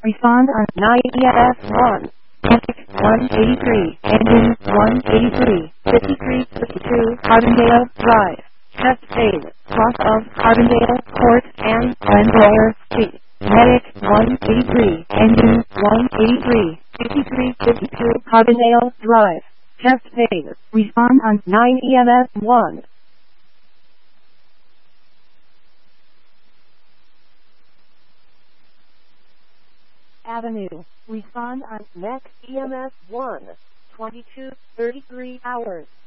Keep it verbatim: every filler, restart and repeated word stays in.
Respond on nine E M S one. one eighty-three. Engine one eighty-three. fifty-three fifty-two. Carbondale Drive. Test phase. Cross of Carbondale Court and Glendower Street. Medic one eighty-three. Engine one eighty-three. fifty-three fifty-two. Carbondale Drive. Test phase. Respond on nine E M S one. Avenue. Respond on next E M S one. twenty-two thirty-three hours.